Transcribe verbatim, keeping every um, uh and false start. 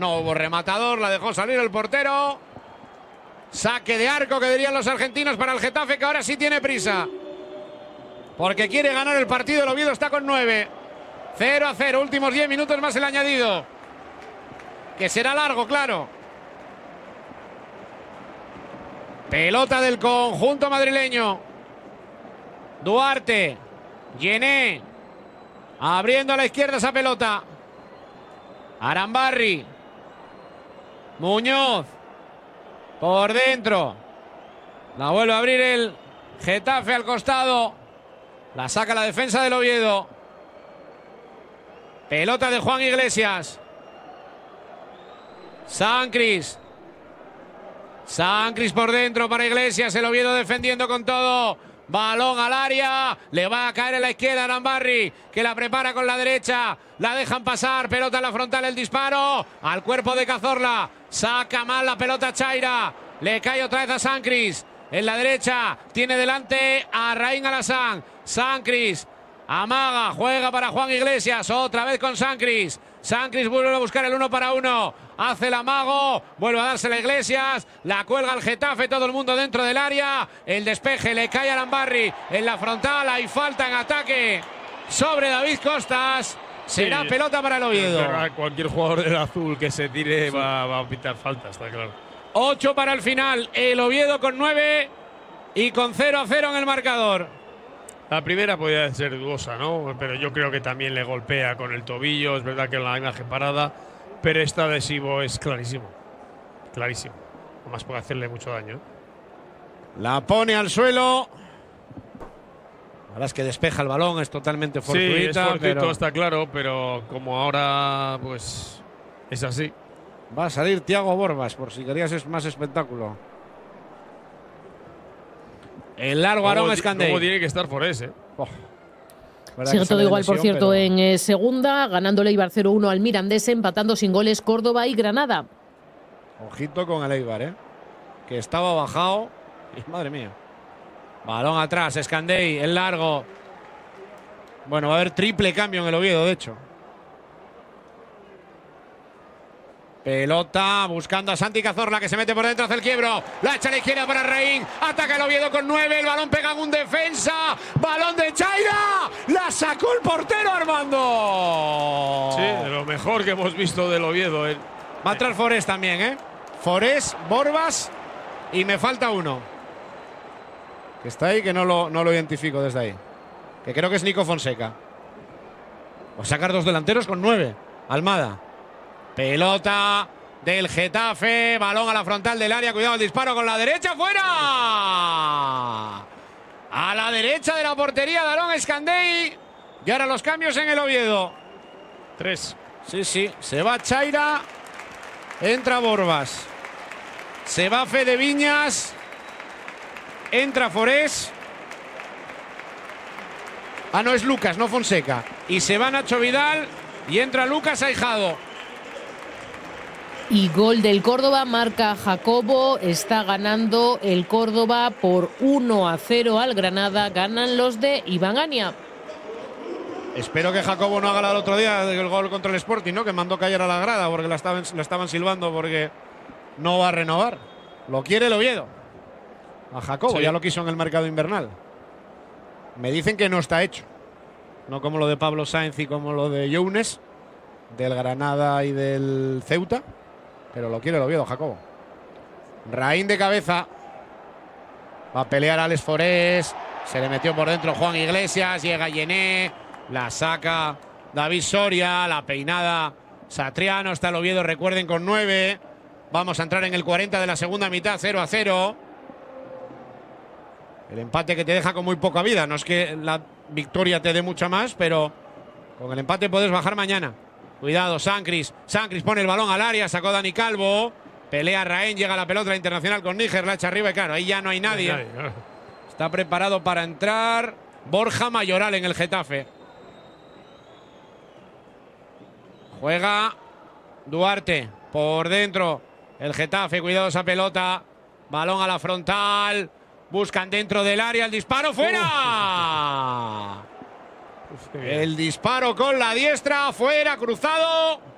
No hubo rematador, la dejó salir el portero. Saque de arco, que dirían los argentinos, para el Getafe, que ahora sí tiene prisa. Porque quiere ganar el partido. El Oviedo está con nueve. cero a cero, últimos diez minutos más el añadido. Que será largo, claro. Pelota del conjunto madrileño. Duarte. Yené. Abriendo a la izquierda esa pelota. Arambarri. Muñoz. Por dentro. La vuelve a abrir el Getafe al costado. La saca la defensa del Oviedo. Pelota de Juan Iglesias. Sancris. Sancris por dentro para Iglesias. El Oviedo defendiendo con todo. Balón al área. Le va a caer en la izquierda Arambarri, que la prepara con la derecha. La dejan pasar. Pelota en la frontal. El disparo al cuerpo de Cazorla. Saca mal la pelota Chaira. Le cae otra vez a Sancris. En la derecha tiene delante a Raín Alassane. Sancris amaga, juega para Juan Iglesias. Otra vez con Sancris. Sancris vuelve a buscar el uno para uno. Hace el amago. Vuelve a dársela a Iglesias. La cuelga el Getafe. Todo el mundo dentro del área. El despeje le cae a Arambarri en la frontal. Hay falta en ataque sobre David Costas. Será sí, pelota para el Oviedo. Cualquier jugador del azul que se tire sí. va, va a pitar falta, está claro. ocho para el final. El Oviedo con nueve y con cero a cero en el marcador. La primera podía ser dudosa, ¿no? Pero yo creo que también le golpea con el tobillo. Es verdad que la imagen parada, pero esta de Sibo es clarísimo. Clarísimo. Además puede hacerle mucho daño. La pone al suelo. La verdad es que despeja el balón, es totalmente fortuita. Sí, es fortuito, pero... está claro, pero como ahora, pues, es así. Va a salir Thiago Borbas, por si querías más espectáculo. El largo Aarón Escandell. ¿Cómo tiene que estar Forés, eh? Oh. Sigue todo igual, lesión, por cierto, pero... en eh, segunda, ganando el Eibar cero uno al Mirandés, empatando sin goles Córdoba y Granada. Ojito con el Eibar, ¿eh? Que estaba bajado. Y madre mía. Balón atrás, Escandell, el largo. Bueno, va a haber triple cambio en el Oviedo, de hecho. Pelota buscando a Santi Cazorla, que se mete por dentro, hace el quiebro. La echa a la izquierda para Raín. Ataca el Oviedo con nueve. El balón pega en un defensa. Balón de Chaira. La sacó el portero Armando. Sí, de lo mejor que hemos visto del Oviedo. ¿eh? Va a entrar Forés también, ¿eh? Forés, Borbas y me falta uno. Que está ahí, que no lo, no lo identifico desde ahí. Que creo que es Nico Fonseca. Va a sacar dos delanteros con nueve. Almada. Pelota del Getafe, balón a la frontal del área, cuidado el disparo con la derecha, ¡fuera! A la derecha de la portería de Aarón Escandell. Y ahora los cambios en el Oviedo. Tres. Sí, sí, se va Chaira, entra Borbas. Se va Fede Viñas, entra Forés. Ah, no, es Lucas, no Fonseca. Y se va Nacho Vidal y entra Lucas Aijado. Y gol del Córdoba, marca Jacobo, está ganando el Córdoba por uno a cero al Granada, ganan los de Iván Ania. Espero que Jacobo no haga la del otro día el gol contra el Sporting, ¿no? Que mandó callar a la grada porque la estaban, la estaban silbando porque no va a renovar. Lo quiere el Oviedo. A Jacobo, sí. Ya lo quiso en el mercado invernal. Me dicen que no está hecho. No como lo de Pablo Sáenz y como lo de Younes, del Granada y del Ceuta. Pero lo quiere el Oviedo, Jacobo. Raín de cabeza. Va a pelear Alex Forés. Se le metió por dentro Juan Iglesias. Llega Yené. La saca David Soria. La peinada Satriano. Está el Oviedo, recuerden, con nueve. Vamos a entrar en el cuarenta de la segunda mitad. cero a cero. El empate que te deja con muy poca vida. No es que la victoria te dé mucha más, pero con el empate puedes bajar mañana. Cuidado, Sancris. Sancris pone el balón al área, sacó Dani Calvo. Pelea Raín, llega la pelota internacional con Níger, la echa arriba y claro, ahí ya no hay nadie. No hay nadie no. Está preparado para entrar Borja Mayoral en el Getafe. Juega Duarte por dentro. El Getafe, cuidado esa pelota. Balón a la frontal. Buscan dentro del área, el disparo fuera. Uf. El disparo con la diestra, fuera, cruzado.